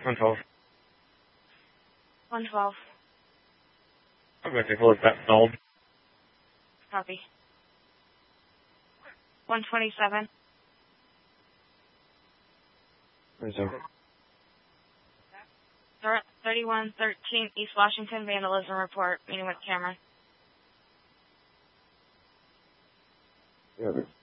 112. 112. I'm going to take a look at that stalled. Copy. 127. Where's over? 3113 East Washington, vandalism report, meeting with Cameron. Yeah,